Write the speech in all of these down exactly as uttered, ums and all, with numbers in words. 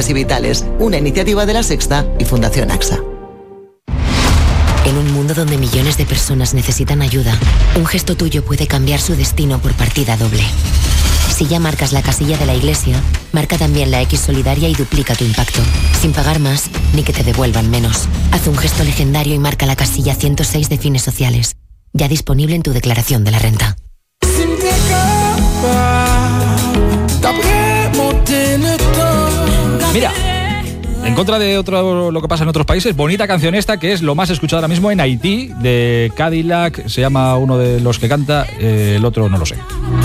Fuertes y Vitales, una iniciativa de La Sexta y Fundación AXA. En un mundo donde millones de personas necesitan ayuda, un gesto tuyo puede cambiar su destino por partida doble. Si ya marcas la casilla de la Iglesia, marca también la X solidaria y duplica tu impacto, sin pagar más ni que te devuelvan menos. Haz un gesto legendario y marca la casilla ciento seis de Fines Sociales, ya disponible en tu declaración de la renta. Mira, en contra de otro, lo que pasa en otros países, bonita canción esta, que es lo más escuchado ahora mismo en Haití, de Cadillac, se llama uno de los que canta, eh, el otro no lo sé.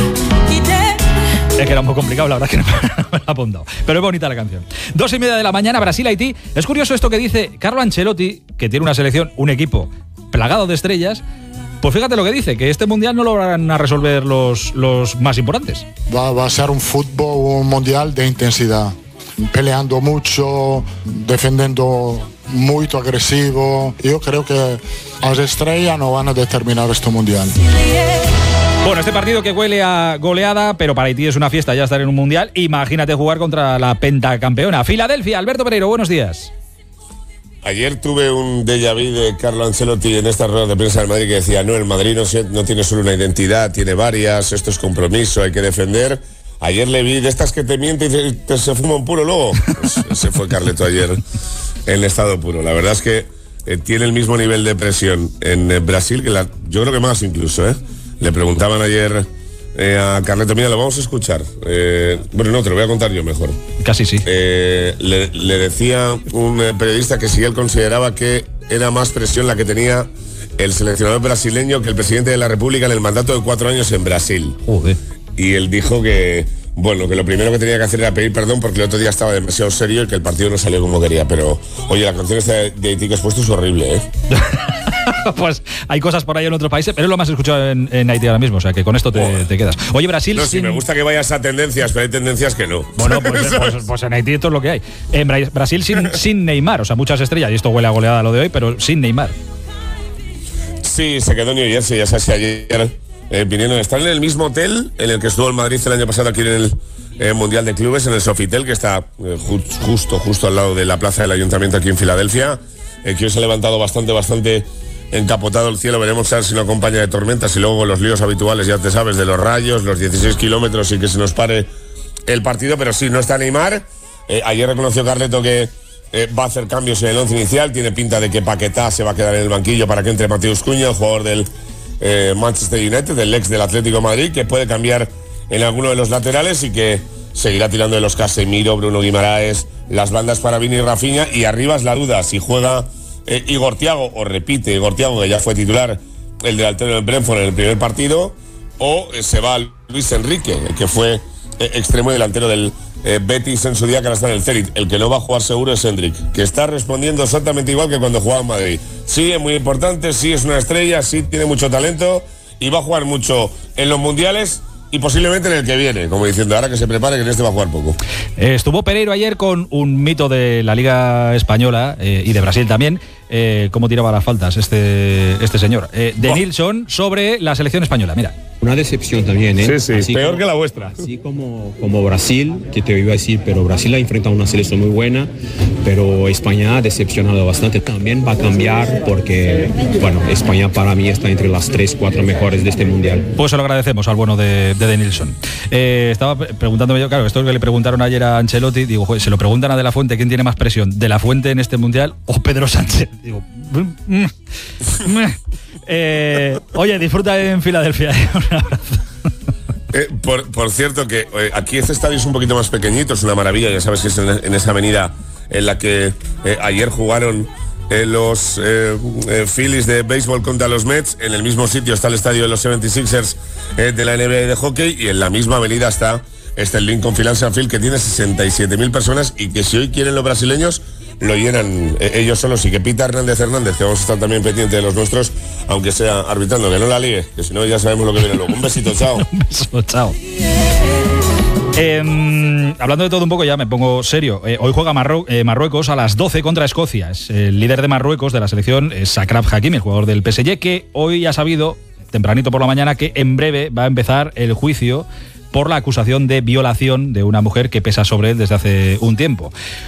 Es que era un poco complicado, la verdad es que no me lo he apuntado. Pero es bonita la canción. Dos y media de la mañana, Brasil-Haití. Es curioso esto que dice Carlo Ancelotti, que tiene una selección, un equipo plagado de estrellas. Pues fíjate lo que dice, que este mundial no lo van a resolver los, los más importantes. Va, va a ser un fútbol, un mundial de intensidad. Peleando mucho, defendiendo muy agresivo. Yo creo que las estrellas no van a determinar este mundial. Bueno, este partido que huele a goleada, pero para Haití es una fiesta ya estar en un mundial. Imagínate jugar contra la pentacampeona. Filadelfia, Alberto Pereiro, buenos días. Ayer tuve un déjà vu de Carlo Ancelotti en esta rueda de prensa del Madrid que decía, no, el Madrid no, no tiene solo una identidad, tiene varias, esto es compromiso, hay que defender. Ayer le vi de estas que te mienten y te, te, se fuma un puro luego. Pues ese fue Carleto ayer en estado puro. La verdad es que eh, tiene el mismo nivel de presión en eh, Brasil, que la, yo creo que más incluso, ¿eh? Le preguntaban ayer eh, a Carleto, mira, lo vamos a escuchar. Eh, bueno, no, te lo voy a contar yo mejor. Casi sí. Eh, le, le decía un eh, periodista que si él consideraba que era más presión la que tenía el seleccionador brasileño que el presidente de la República en el mandato de cuatro años en Brasil. Joder. Y él dijo que, bueno, que lo primero que tenía que hacer era pedir perdón porque el otro día estaba demasiado serio y que el partido no salió como quería. Pero, oye, la canción esta de Haití que has puesto es horrible, ¿eh? Pues hay cosas por ahí en otros países, pero es lo más escuchado en, en Haití ahora mismo, o sea que con esto te, oh. te quedas. Oye, Brasil... No, sin... sí, me gusta que vayas a tendencias, pero hay tendencias que no. Bueno, pues, pues, pues en Haití esto es lo que hay. En Brasil sin, sin Neymar, o sea, muchas estrellas, y esto huele a goleada lo de hoy, pero sin Neymar. Sí, se quedó en New Jersey, ya sabes si ayer eh, vinieron, están en el mismo hotel en el que estuvo el Madrid el año pasado aquí en el eh, Mundial de Clubes, en el Sofitel, que está eh, ju justo, justo al lado de la plaza del Ayuntamiento aquí en Filadelfia, eh, que hoy se ha levantado bastante, bastante encapotado el cielo. Veremos a ver si lo acompaña de tormentas y luego los líos habituales, ya te sabes, de los rayos, los dieciséis kilómetros y que se nos pare el partido, pero sí, no está Neymar. Eh, ayer reconoció Carleto que eh, va a hacer cambios en el once inicial, tiene pinta de que Paquetá se va a quedar en el banquillo para que entre Mateus Cunha, el jugador del eh, Manchester United, del ex del Atlético de Madrid, que puede cambiar en alguno de los laterales y que seguirá tirando de los Casemiro, Bruno Guimaraes, las bandas para Vini y Rafinha, y arriba es la duda, si juega eh, Igor Thiago, o repite Igor Thiago, que ya fue titular, el delantero del Brentford en el primer partido, o eh, se va Luis Enrique, el que fue eh, extremo delantero del eh, Betis en su día, que ahora está en el Zenit. El que no va a jugar seguro es Hendrik, que está respondiendo exactamente igual que cuando jugaba en Madrid. Sí, es muy importante, sí es una estrella, sí tiene mucho talento y va a jugar mucho en los mundiales y posiblemente en el que viene, como diciendo, ahora que se prepare, que en este va a jugar poco. Eh, estuvo Pereiro ayer con un mito de la Liga Española eh, y de Brasil también, eh, cómo tiraba las faltas este, este señor, eh, de oh. Nilsson, sobre la selección española. Mira. Una decepción también, ¿eh? Sí, sí, así peor como, que la vuestra. Así como, como Brasil, que te iba a decir, pero Brasil ha enfrentado una selección muy buena, pero España ha decepcionado bastante. También va a cambiar porque, bueno, España para mí está entre las tres, cuatro mejores de este mundial. Pues se lo agradecemos al bueno de, de, de Nilsson. Eh, estaba preguntándome yo, claro, esto es lo que le preguntaron ayer a Ancelotti, digo, joder, se lo preguntan a De La Fuente, ¿quién tiene más presión? ¿De La Fuente en este mundial o Pedro Sánchez? Digo, mm, mm, eh, oye, disfruta en Filadelfia. Un abrazo. Eh, por, por cierto que eh, aquí este estadio es un poquito más pequeñito, es una maravilla, ya sabes que es en, en esa avenida en la que eh, ayer jugaron eh, los eh, eh, Phillies de béisbol contra los Mets. En el mismo sitio está el estadio de los setenta y seis ers eh, de la N B A de hockey, y en la misma avenida está este el Lincoln Financial Field, que tiene sesenta y siete mil personas y que si hoy quieren los brasileños lo llenan eh, ellos solos, y que Pita Hernández Hernández, que vamos a estar también pendiente de los nuestros, aunque sea arbitrando, que no la ligue, que si no ya sabemos lo que viene luego. Un besito, chao. Un beso, chao. Eh, hablando de todo un poco, ya me pongo serio. Eh, hoy juega Marru eh, Marruecos a las doce contra Escocia. Es el líder de Marruecos de la selección, es Achraf Hakimi, el jugador del P S G, que hoy ha sabido, tempranito por la mañana, que en breve va a empezar el juicio por la acusación de violación de una mujer que pesa sobre él desde hace un tiempo.